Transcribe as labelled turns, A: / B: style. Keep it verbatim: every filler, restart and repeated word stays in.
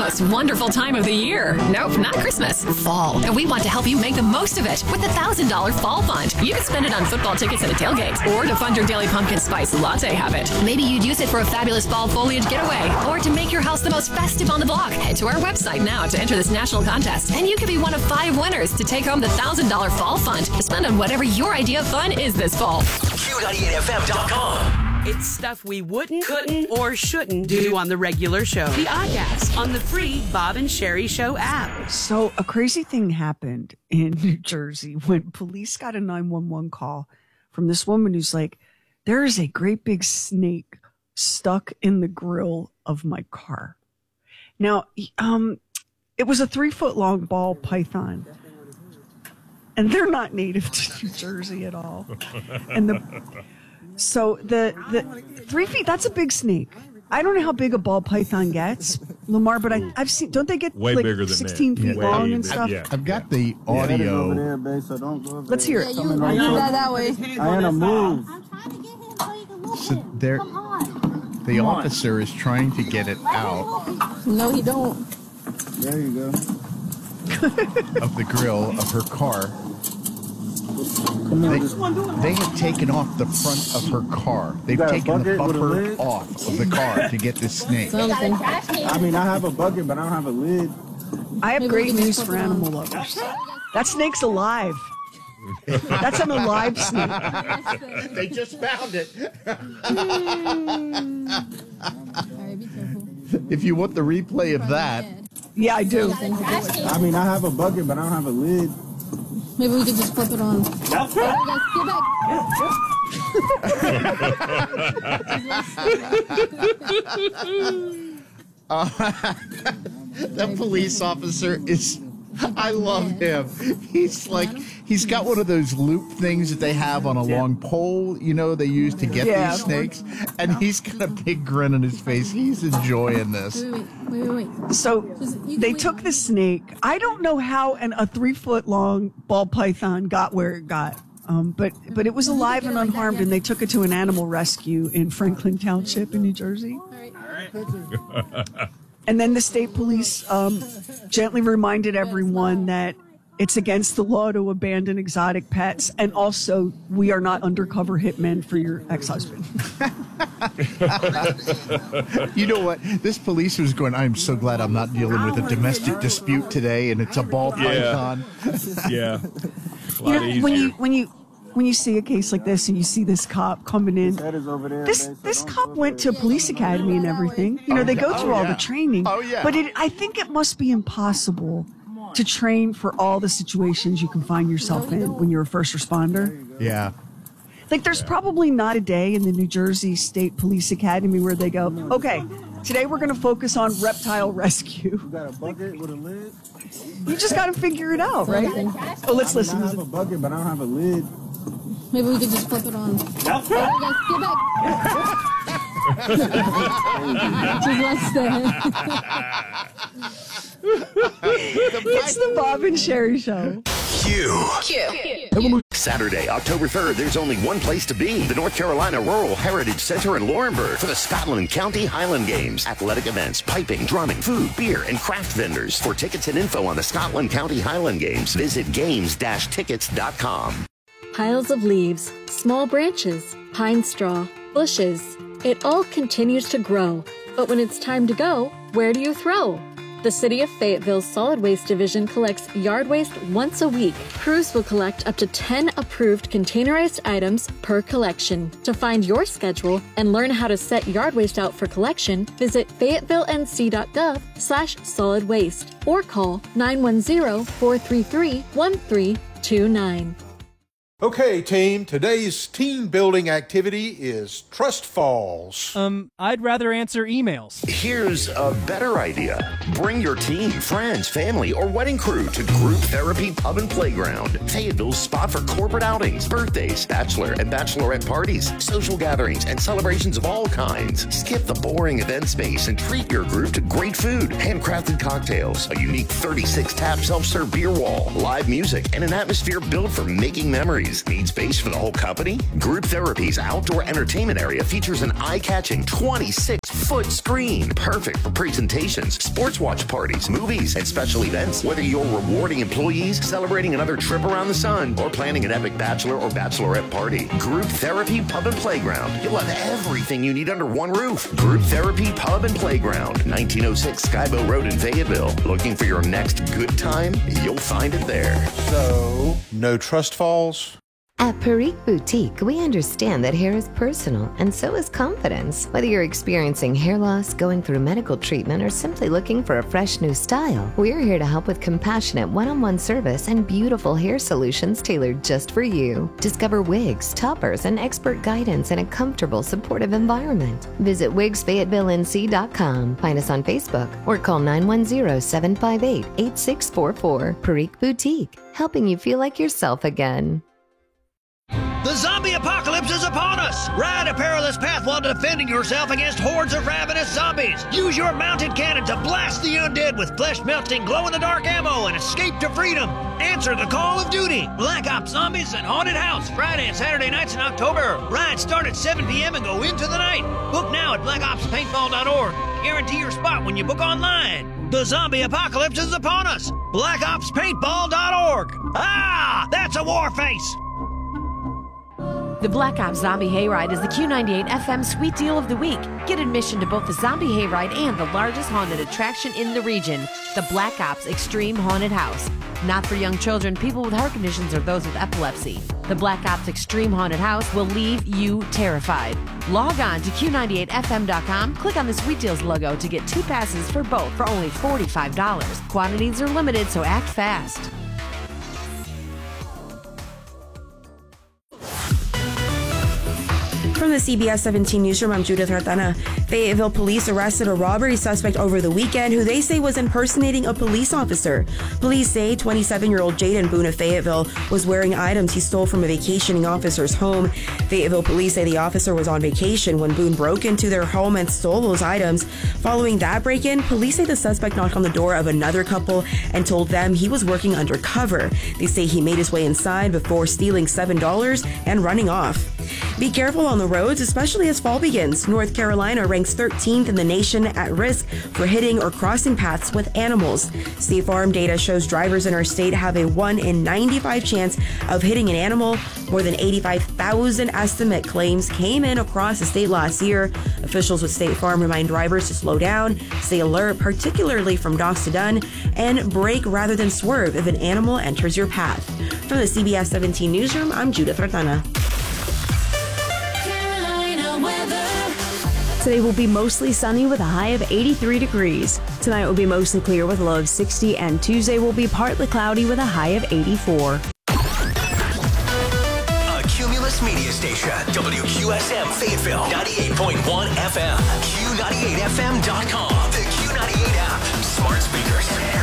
A: most wonderful time of the year. Nope, not Christmas. Fall. And we want to help you make the most of it with the one thousand dollars Fall Fund. You can spend it on football tickets and a tailgate, or to fund your daily pumpkin spice latte habit. Maybe you'd use it for a fabulous fall foliage getaway, or to make your house the most festive on the block. Head to our website now to enter this national contest, and you could be one of five winners to take home the one thousand dollars Fall Fund to spend on whatever your idea of fun is this fall.
B: Q ninety-eight F M dot com.
C: It's stuff we wouldn't, couldn't, or shouldn't do on the regular show. The Oddcast on the free Bob and Sherry Show app.
D: So a crazy thing happened in New Jersey when police got a nine one one call from this woman who's like, there is a great big snake stuck in the grill of my car. Now, um, it was a three foot long ball python. And they're not native to New Jersey at all. And the so the the three feet, that's a big snake. I don't know how big a ball python gets, Lamar, but I, I've seen, don't they get
E: way
D: like
E: bigger than
D: sixteen
E: that.
D: feet
E: Way
D: long
E: bigger.
D: and stuff?
E: Yeah.
F: I've got the audio.
G: There, babe, so don't go over
D: Let's hear
G: there.
D: it.
G: Yeah, you
H: I know that that way.
G: I had to move.
H: I'm trying to get him so you can move
F: So
H: him.
F: there,
H: Come on.
F: the officer is trying to get it out
H: No, he don't.
G: There you go.
F: of the grill of her car.
G: Come
F: They,
G: here. This one doing
F: they had taken off the front of her car. They've
G: got a
F: taken the
G: bucket with a
F: bumper
G: lid?
F: off of the car to get this snake.
H: Something.
G: I mean, I have a bucket, but I don't have a lid.
D: I have
H: Maybe
D: great
H: we can
D: news
H: just
D: for
H: put it on.
D: animal lovers. That snake's alive. That's an alive snake.
F: They just found it.
H: Alright, be careful.
F: If you want the replay of that,
D: Yeah, I do.
G: I mean, I have a bucket, but I don't have a lid.
H: Maybe we could just flip it on. Alright, guys, get back.
F: that police officer is, I love him. He's like, he's got one of those loop things that they have on a long pole, you know, they use to get
D: Yeah.
F: these snakes. And he's got a big grin on his face. He's enjoying this.
H: Wait, wait, wait, wait, wait.
D: So
H: Just- you can
D: they
H: wait.
D: took the snake. I don't know how an, a three foot long ball python got where it got, um, but but it was alive and unharmed, and they took it to an animal rescue in Franklin Township in New Jersey. And then the state police um, gently reminded everyone that it's against the law to abandon exotic pets, and also we are not undercover hitmen for your ex-husband.
F: You know what? This police was going, I'm so glad I'm not dealing with a domestic dispute today, and it's a ball python.
E: Yeah. A
D: You
E: lot
D: know,
E: easier.
D: when you when you when you see a case like this and you see this cop coming in,
G: That is over there.
D: this
G: babe, so
D: this
G: don't
D: cop
G: go
D: went
G: over
D: to a police academy and everything. You know, they go
F: Oh,
D: through all
F: yeah.
D: the training.
F: Oh, yeah.
D: But it, I think it must be impossible to train for all the situations you can find yourself in when you're a first responder.
F: Yeah.
D: Like, there's probably not a day in the New Jersey State Police Academy where they go, okay, today we're going to focus on reptile rescue.
G: You got a bucket with a lid?
D: You just got to figure it out, right? Oh, let's
G: I
D: listen.
G: have a bucket, but I don't have a lid.
H: Maybe we could just flip it on. Alright, guys, get back. Just watch that.
D: It's the Bob and Sherry Show.
B: Q. Saturday, October third, there's only one place to be. The North Carolina Rural Heritage Center in Laurinburg for the Scotland County Highland Games. Athletic events, piping, drumming, food, beer, and craft vendors. For tickets and info on the Scotland County Highland Games, visit games dash tickets dot com.
I: Piles of leaves, small branches, pine straw, bushes. It all continues to grow. But when it's time to go, where do you throw? The City of Fayetteville's Solid Waste Division collects yard waste once a week. Crews will collect up to ten approved containerized items per collection. To find your schedule and learn how to set yard waste out for collection, visit fayettevillenc.gov slash solid waste or call nine one zero, four three three, one three two nine.
J: Okay, team, today's team building activity is Trust Falls.
K: Um, I'd rather answer emails.
B: Here's a better idea. Bring your team, friends, family, or wedding crew to Group Therapy Pub and Playground. Fayetteville's spot for corporate outings, birthdays, bachelor and bachelorette parties, social gatherings, and celebrations of all kinds. Skip the boring event space and treat your group to great food, handcrafted cocktails, a unique thirty-six tap self-serve beer wall, live music, and an atmosphere built for making memories. Therapies. Need space for the whole company? Group Therapy's outdoor entertainment area features an eye-catching twenty-six foot screen. Perfect for presentations, sports watch parties, movies, and special events. Whether you're rewarding employees, celebrating another trip around the sun, or planning an epic bachelor or bachelorette party, Group Therapy Pub and Playground. You'll have everything you need under one roof. Group Therapy Pub and Playground, nineteen oh six Skybow Road in Fayetteville. Looking for your next good time? You'll find it there.
J: So, no trust falls?
E: At Perique Boutique, we understand that hair is personal, and so is confidence. Whether you're experiencing hair loss, going through medical treatment, or simply looking for a fresh new style, we're here to help with compassionate one-on-one service and beautiful hair solutions tailored just for you. Discover wigs, toppers, and expert guidance in a comfortable, supportive environment. Visit wigs fayetteville n c dot com, find us on Facebook, or call nine one zero, seven five eight, eight six four four. Perique Boutique, helping you feel like yourself again.
L: The zombie apocalypse is upon us! Ride a perilous path while defending yourself against hordes of ravenous zombies! Use your mounted cannon to blast the undead with flesh-melting, glow-in-the-dark ammo and escape to freedom! Answer the call of duty! Black Ops Zombies and Haunted House, Friday and Saturday nights in October. Rides start at seven p.m. and go into the night. Book now at black ops paintball dot org. Guarantee your spot when you book online. The zombie apocalypse is upon us! black ops paintball dot org. Ah! That's a war face!
M: The Black Ops Zombie Hayride is the Q ninety-eight F M Sweet Deal of the Week. Get admission to both the Zombie Hayride and the largest haunted attraction in the region, the Black Ops Extreme Haunted House. Not for young children, people with heart conditions, or those with epilepsy. The Black Ops Extreme Haunted House will leave you terrified. Log on to Q ninety-eight F M dot com, click on the Sweet Deals logo to get two passes for both for only forty-five dollars. Quantities are limited, so act fast.
N: From the C B S seventeen Newsroom, I'm Judith Ratana. Fayetteville police arrested a robbery suspect over the weekend who they say was impersonating a police officer. Police say twenty-seven-year-old Jaden Boone of Fayetteville was wearing items he stole from a vacationing officer's home. Fayetteville police say the officer was on vacation when Boone broke into their home and stole those items. Following that break-in, police say the suspect knocked on the door of another couple and told them he was working undercover. They say he made his way inside before stealing seven dollars and running off. Be careful on the roads, especially as fall begins. North Carolina ranks thirteenth in the nation at risk for hitting or crossing paths with animals. State Farm data shows drivers in our state have a one in ninety-five chance of hitting an animal. More than eighty-five thousand estimate claims came in across the state last year. Officials with State Farm remind drivers to slow down, stay alert, particularly from dusk to dawn, and brake rather than swerve if an animal enters your path. From the C B S seventeen Newsroom, I'm Judith Ratana.
O: Today will be mostly sunny with a high of eighty-three degrees. Tonight will be mostly clear with a low of sixty, and Tuesday will be partly cloudy with a high of eighty-four.
P: A Cumulus Media Station, W Q S M Fayetteville, ninety-eight point one F M, Q ninety-eight F M dot com, the Q ninety-eight app, smart speakers,